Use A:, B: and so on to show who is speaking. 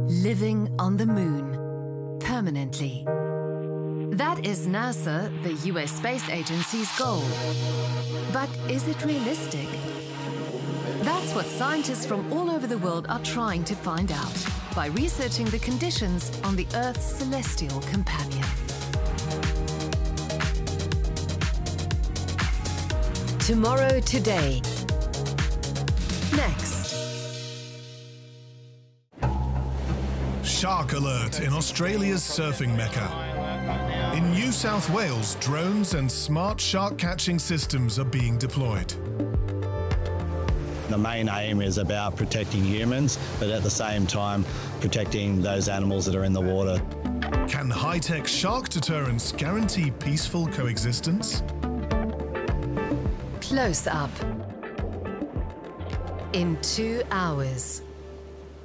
A: Living on the moon, permanently. That is NASA, the US Space Agency's goal. But is it realistic? That's what scientists from all over the world are trying to find out by researching the conditions on the Earth's celestial companion. Tomorrow Today. Next.
B: Shark alert in Australia's surfing mecca. In New South Wales, drones and smart shark catching systems are being deployed.
C: The main aim is about protecting humans, but at the same time protecting those animals that are in the water.
B: Can high-tech shark deterrence guarantee peaceful coexistence?
A: Close up. In 2 hours.